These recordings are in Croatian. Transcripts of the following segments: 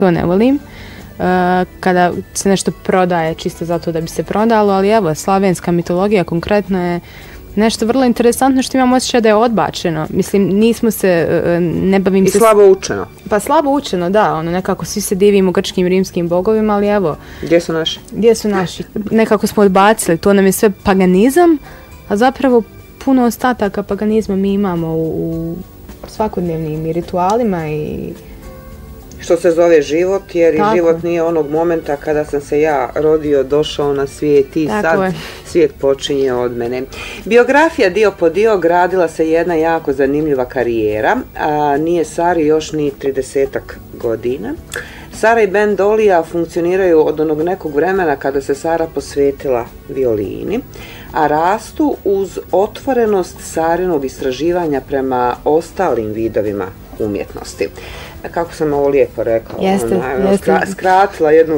to ne volim. Kada se nešto prodaje čisto zato da bi se prodalo, ali evo, slavenska mitologija konkretno je nešto vrlo interesantno što imam osjećaj da je odbačeno. Mislim, nismo se, ne bavim se... I slabo učeno. Pa slabo učeno, da, nekako svi se divimo grčkim, rimskim bogovima, ali evo... Gdje su naši? Gdje su naši? Nekako smo odbacili, to nam je sve paganizam, a zapravo puno ostataka paganizma mi imamo u svakodnevnim ritualima i... Što se zove život, jer i život nije onog momenta kada sam se ja rodio, došao na svijet i sad svijet počinje od mene. Biografija dio po dio, gradila se jedna jako zanimljiva karijera, a nije Sari još ni 30-ak godina. Sara i bend Olija funkcioniraju od onog nekog vremena kada se Sara posvetila violini, a rastu uz otvorenost Sarinog istraživanja prema ostalim vidovima umjetnosti. Kako sam ovo lijepo rekao, skratila jednu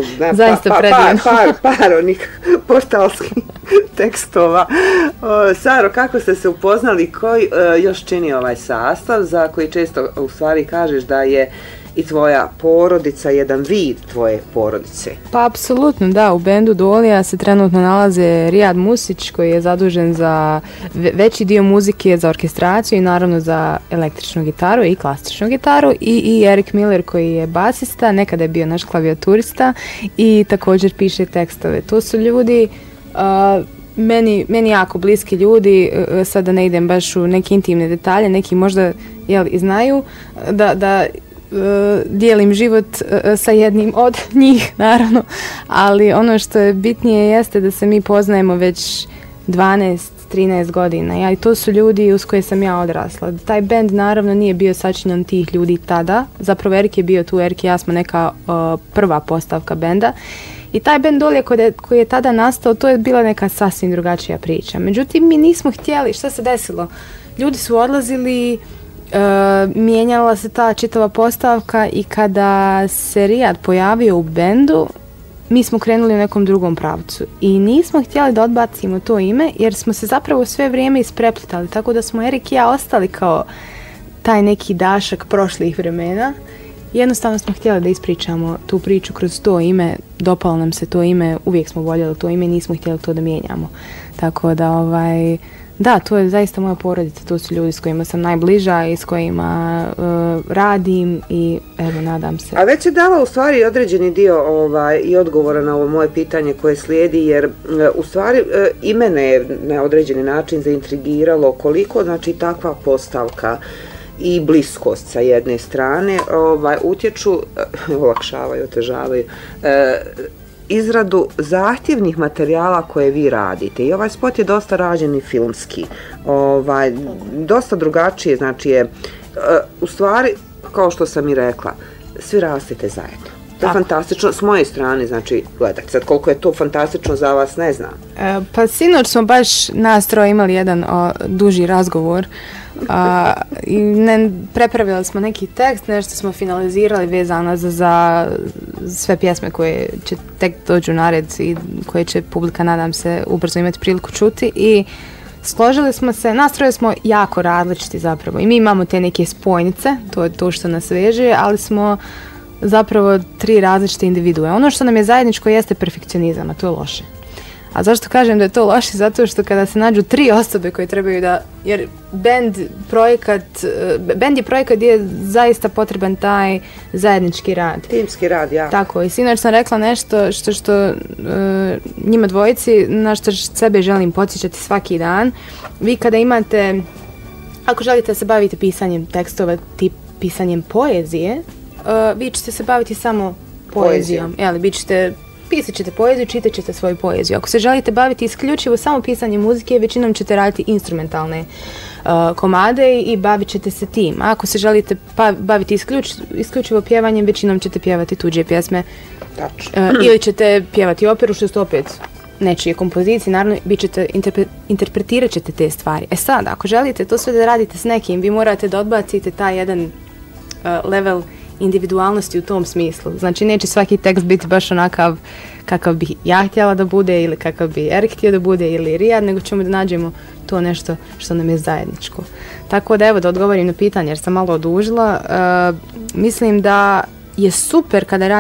par onih portalskih tekstova. Saro, kako ste se upoznali, koji još čini ovaj sastav za koji često u stvari kažeš da je i tvoja porodica jedan vid tvoje porodice? Pa apsolutno, da. U bendu Dolija se trenutno nalaze Rijad Musić koji je zadužen za veći dio muzike za orkestraciju i naravno za električnu gitaru i klasičnu gitaru i Erik Miller koji je basista, nekada je bio naš klavijaturista i također piše tekstove. To su ljudi meni jako bliski ljudi, sada ne idem baš u neke intimne detalje, neki možda i znaju da dijelim život sa jednim od njih, naravno, ali ono što je bitnije jeste da se mi poznajemo već 12-13 godina. I to su ljudi uz koje sam ja odrasla. Taj bend naravno nije bio sačinjen tih ljudi tada, zapravo Erik je bio tu, Erik i ja smo neka prva postavka benda. I taj bend Dolija koji je tada nastao, to je bila neka sasvim drugačija priča. Međutim, mi nismo htjeli, šta se desilo? Ljudi su odlazili, mijenjala se ta čitava postavka i kada se Rijad pojavio u bendu, mi smo krenuli u nekom drugom pravcu i nismo htjeli da odbacimo to ime jer smo se zapravo sve vrijeme ispreplitali, tako da smo Erik i ja ostali kao taj neki dašak prošlih vremena. Jednostavno smo htjeli da ispričamo tu priču kroz to ime, dopalo nam se to ime, uvijek smo voljeli to ime i nismo htjeli to da mijenjamo. Tako da da, to je zaista moja porodica, to su ljudi s kojima sam najbliža i s kojima radim i evo, nadam se. A već je dala u stvari određeni dio i odgovora na ovo moje pitanje koje slijedi, jer u stvari i mene je na određeni način zaintrigiralo koliko znači takva postavka i bliskost sa jedne strane utječu, olakšavaju, otežavaju izradu zahtjevnih materijala koje vi radite. I ovaj spot je dosta rađen i filmski. Dosta drugačije, znači je, u stvari, kao što sam i rekla, svi rastete zajedno. To je fantastično, s moje strane, znači, gledajte, sad koliko je to fantastično za vas, ne znam. Pa sinoć smo baš nas troje imali jedan duži razgovor i prepravili smo neki tekst, nešto smo finalizirali vezano za sve pjesme koje će tek dođu na red i koje će publika, nadam se, ubrzo imati priliku čuti i složili smo se, nas troje smo jako različiti zapravo i mi imamo te neke spojnice, to je to što nas veže, ali smo zapravo tri različite individue. Ono što nam je zajedničko jeste perfekcionizam, a to je loše. A zašto kažem da je to loše? Zato što kada se nađu tri osobe koje trebaju da... Jer bend je projekat gdje je zaista potreban taj zajednički rad. Timski rad, ja. Tako, i sinoć sam rekla nešto što njima dvojici, na što sebe želim podsjećati svaki dan. Vi kada imate... Ako želite da se bavite pisanjem tekstova, pisanjem poezije, vi ćete se baviti samo poezijom. Pisat ćete poeziju, čitat ćete svoju poeziju. Ako se želite baviti isključivo samo pisanjem muzike, većinom ćete raditi instrumentalne komade i bavit ćete se tim. A ako se želite baviti isključivo pjevanjem, većinom ćete pjevati tuđe pjesme. Ili ćete pjevati operu, što su opet nečije kompozicije, naravno interpretirat ćete te stvari. Sad, ako želite to sve da radite s nekim, vi morate da odbacite taj jedan level individualnosti u tom smislu. Znači, neće svaki tekst biti baš onakav kakav bih ja htjela da bude ili kakav bi Erik htio da bude ili Rijad, nego ćemo da nađemo to nešto što nam je zajedničko. Tako da, evo, da odgovorim na pitanje jer sam malo odužila. Mislim da je super kada